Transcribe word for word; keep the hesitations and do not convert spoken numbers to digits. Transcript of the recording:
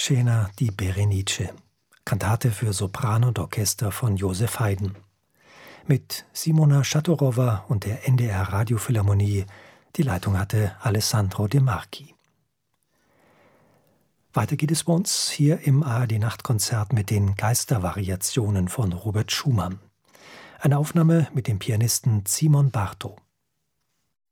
Scena di Berenice, Kantate für Sopran und Orchester von Joseph Haydn. Mit Simona Schatorowa und der N D R Radiophilharmonie. Die Leitung hatte Alessandro De Marchi. Weiter geht es bei uns hier im A R D-Nachtkonzert mit den Geistervariationen von Robert Schumann. Eine Aufnahme mit dem Pianisten Simon Barto.